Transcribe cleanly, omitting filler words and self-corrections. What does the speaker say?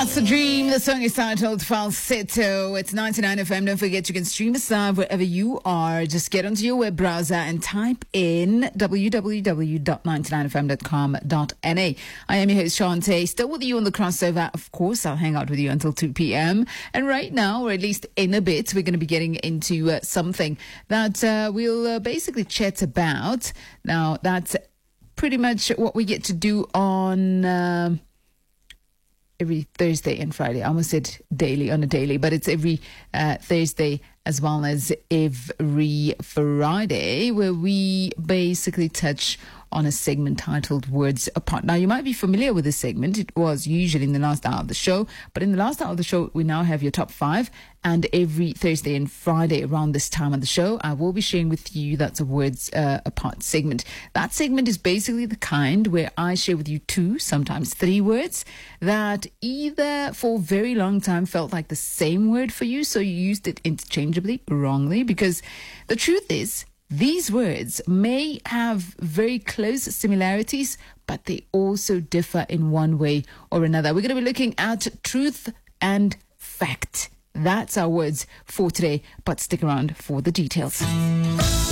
That's the dream. The song is titled Falsetto. It's 99 FM. Don't forget you can stream us live wherever you are. Just get onto your web browser and type in www.99fm.com.na. I am your host, Shante. Still with you on the crossover. Of course, I'll hang out with you until 2 p.m. And right now, or at least in a bit, we're going to be getting into something that we'll basically chat about. Now, that's pretty much what we get to do on every Thursday and Friday. I almost said daily on a daily, but it's every Thursday as well as every Friday, where we basically touch on a segment titled Words Apart. Now, you might be familiar with this segment. It was usually in the last hour of the show, but in the last hour of the show, we now have your top 5. And every Thursday and Friday around this time of the show, I will be sharing with you that's a Words Apart segment. That segment is basically the kind where I share with you 2, sometimes 3 words that either for a very long time felt like the same word for you, so you used it interchangeably, wrongly, because the truth is, these words may have very close similarities, but they also differ in one way or another. We're going to be looking at truth and fact. That's our words for today, but stick around for the details.